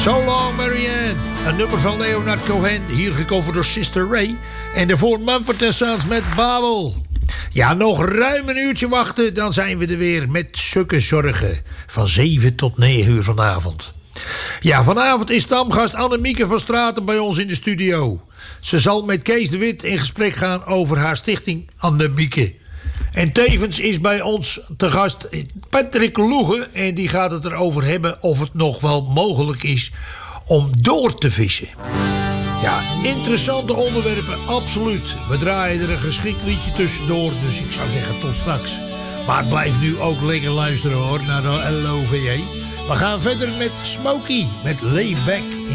So Long Marianne, een nummer van Leonard Cohen, hier gecoverd door Sister Ray. En daarvoor Mumford & Sons met Babel. Ja, nog ruim een uurtje wachten, dan zijn we er weer met Sukke Zorgen. Van 7 tot 9 uur vanavond. Ja, vanavond is stamgast Annemieke van Straten bij ons in de studio. Ze zal met Kees de Wit in gesprek gaan over haar stichting Annemieke. En tevens is bij ons te gast Patrick Loegen. En die gaat het erover hebben of het nog wel mogelijk is om door te vissen. Ja, interessante onderwerpen, absoluut. We draaien er een geschikt liedje tussendoor, dus ik zou zeggen tot straks. Maar blijf nu ook lekker luisteren hoor, naar de LOVJ. We gaan verder met Smokey, met Lay Back.